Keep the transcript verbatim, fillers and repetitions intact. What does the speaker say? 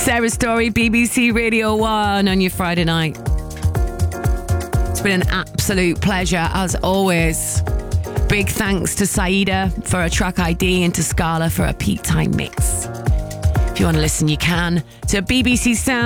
Sarah Story, B B C Radio one on your Friday night. It's been an absolute pleasure as always. Big thanks to Saida for a track I D and to Scala for a peak time mix. If you want to listen, you can to B B C Sound.